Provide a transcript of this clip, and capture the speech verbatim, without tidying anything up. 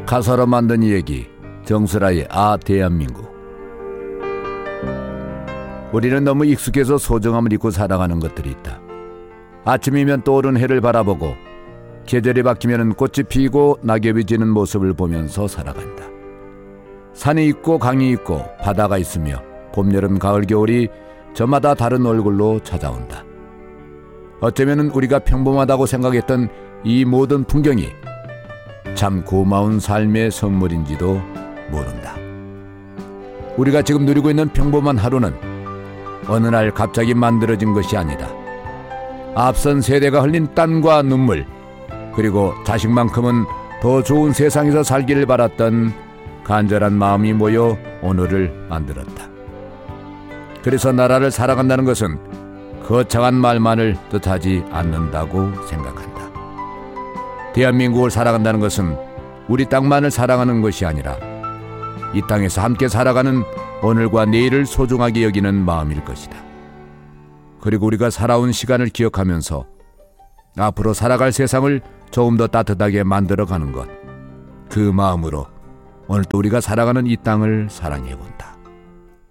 가사로 만든 이야기, 정수라의 아 대한민국. 우리는 너무 익숙해서 소중함을 잊고 살아가는 것들이 있다. 아침이면 떠오른 해를 바라보고 계절이 바뀌면 꽃이 피고 낙엽이 지는 모습을 보면서 살아간다. 산이 있고 강이 있고 바다가 있으며 봄, 여름, 가을, 겨울이 저마다 다른 얼굴로 찾아온다. 어쩌면 우리가 평범하다고 생각했던 이 모든 풍경이 참 고마운 삶의 선물인지도 모른다. 우리가 지금 누리고 있는 평범한 하루는 어느 날 갑자기 만들어진 것이 아니다. 앞선 세대가 흘린 땀과 눈물, 그리고 자식만큼은 더 좋은 세상에서 살기를 바랐던 간절한 마음이 모여 오늘을 만들었다. 그래서 나라를 사랑한다는 것은 거창한 말만을 뜻하지 않는다고 생각한다. 대한민국을 사랑한다는 것은 우리 땅만을 사랑하는 것이 아니라 이 땅에서 함께 살아가는 오늘과 내일을 소중하게 여기는 마음일 것이다. 그리고 우리가 살아온 시간을 기억하면서 앞으로 살아갈 세상을 조금 더 따뜻하게 만들어가는 것, 그 마음으로 오늘 또 우리가 살아가는 이 땅을 사랑해본다.